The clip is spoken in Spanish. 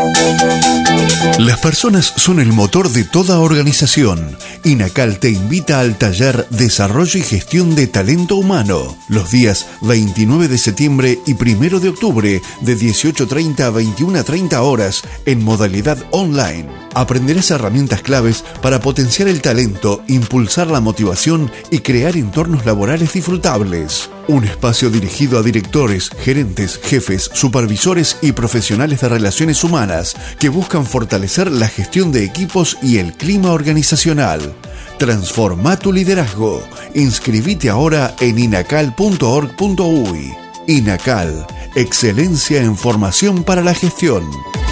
Las personas son el motor de toda organización. INACAL te invita al taller Desarrollo y Gestión de Talento Humano, los días 29 de septiembre y 1 de octubre, de 18:30 a 21:30 horas, en modalidad online. Aprenderás herramientas claves para potenciar el talento, impulsar la motivación y crear entornos laborales disfrutables. Un espacio dirigido a directores, gerentes, jefes, supervisores y profesionales de relaciones humanas que buscan fortalecer la gestión de equipos y el clima organizacional. Transforma tu liderazgo. Inscribite ahora en inacal.org.uy. INACAL, excelencia en formación para la gestión.